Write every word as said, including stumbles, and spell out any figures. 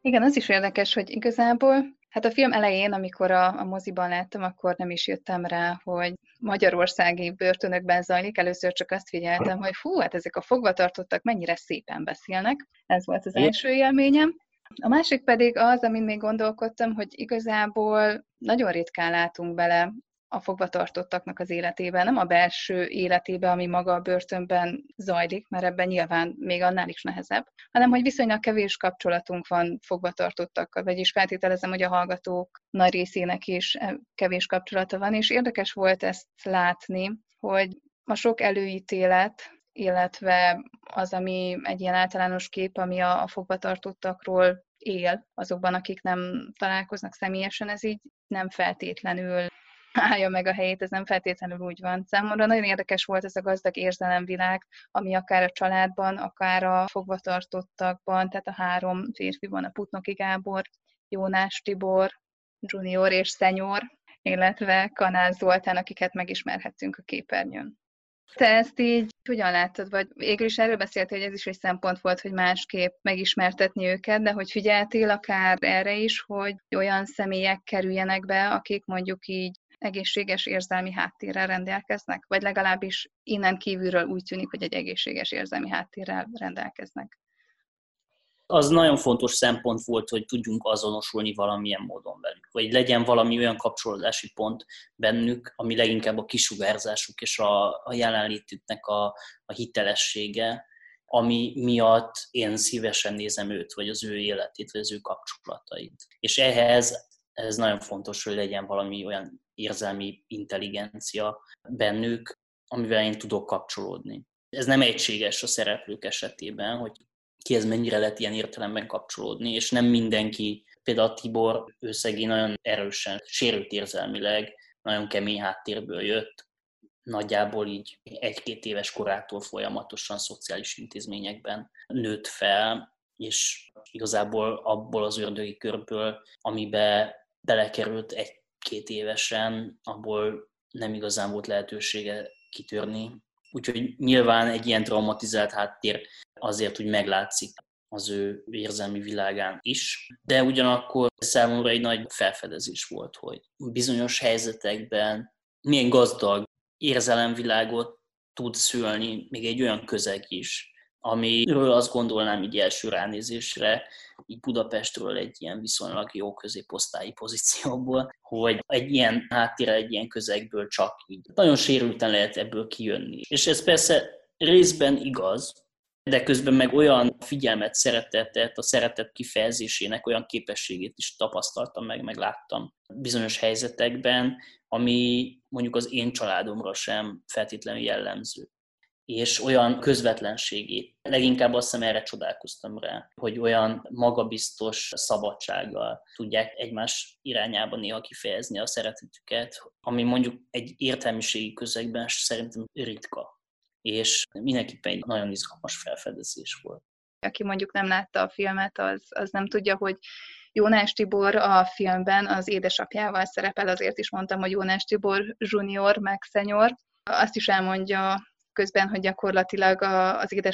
Igen, az is érdekes, hogy igazából, hát a film elején, amikor a, a moziban láttam, akkor nem is jöttem rá, hogy magyarországi börtönökben zajlik. Először csak azt figyeltem, hogy fú, hát ezek a fogvatartottak mennyire szépen beszélnek. Ez volt az első élményem. A másik pedig az, amin még gondolkodtam, hogy igazából nagyon ritkán látunk bele a fogvatartottaknak az életében, nem a belső életébe, ami maga a börtönben zajlik, mert ebben nyilván még annál is nehezebb, hanem hogy viszonylag kevés kapcsolatunk van fogvatartottakkal, vagyis feltételezem, hogy a hallgatók nagy részének is kevés kapcsolata van, és érdekes volt ezt látni, hogy a sok előítélet, illetve az, ami egy ilyen általános kép, ami a, a fogvatartottakról él azokban, akik nem találkoznak személyesen, ez így nem feltétlenül állja meg a helyét, ez nem feltétlenül úgy van. Számomra nagyon érdekes volt ez a gazdag érzelemvilág, ami akár a családban, akár a fogvatartottakban, tehát a három férfiban, a Putnoki Gábor, Jónás Tibor, Junior és Szenyor, illetve Kanál Zoltán, akiket megismerhettünk a képernyőn. Te ezt így hogyan láttad, vagy végül is erről beszéltél, hogy ez is egy szempont volt, hogy másképp megismertetni őket, de hogy figyeltél akár erre is, hogy olyan személyek kerüljenek be, akik mondjuk így egészséges érzelmi háttérrel rendelkeznek, vagy legalábbis innen kívülről úgy tűnik, hogy egy egészséges érzelmi háttérrel rendelkeznek. Az nagyon fontos szempont volt, hogy tudjunk azonosulni valamilyen módon velük, vagy legyen valami olyan kapcsolódási pont bennük, ami leginkább a kisugárzásuk és a, a jelenlétüknek a, a hitelessége, ami miatt én szívesen nézem őt, vagy az ő életét, vagy az ő kapcsolatait. És ehhez ez nagyon fontos, hogy legyen valami olyan érzelmi intelligencia bennük, amivel én tudok kapcsolódni. Ez nem egységes a szereplők esetében, hogy kihez mennyire lehet ilyen értelemben kapcsolódni, és nem mindenki, például a Tibor, ő szegény nagyon erősen sérült érzelmileg, nagyon kemény háttérből jött, nagyjából így egy-két éves korától folyamatosan szociális intézményekben nőtt fel, és igazából abból az ördögi körből, amibe belekerült egy-két évesen, abból nem igazán volt lehetősége kitörni. Úgyhogy nyilván egy ilyen traumatizált háttér azért úgy meglátszik az ő érzelmi világán is, de ugyanakkor számomra egy nagy felfedezés volt, hogy bizonyos helyzetekben milyen gazdag érzelemvilágot tud szülni még egy olyan közeg is, amiről azt gondolnám így első ránézésre, így Budapestről egy ilyen viszonylag jó középosztályi pozícióból, hogy egy ilyen háttérrel, egy ilyen közegből csak így nagyon sérülten lehet ebből kijönni. És ez persze részben igaz, de közben meg olyan figyelmet, szeretetet, a szeretet kifejezésének olyan képességét is tapasztaltam meg, meg láttam bizonyos helyzetekben, ami mondjuk az én családomra sem feltétlenül jellemző. És olyan közvetlenségét. Leginkább azt hiszem erre csodálkoztam rá, hogy olyan magabiztos szabadsággal tudják egymás irányába néha kifejezni a szeretetüket, ami mondjuk egy értelmiségi közegben szerintem ritka. És mindenképpen egy nagyon izgalmas felfedezés volt. Aki mondjuk nem látta a filmet, az, az nem tudja, hogy Jónás Tibor a filmben az édesapjával szerepel, azért is mondtam, hogy Jónás Tibor junior meg senior. Azt is elmondja közben, hogy gyakorlatilag az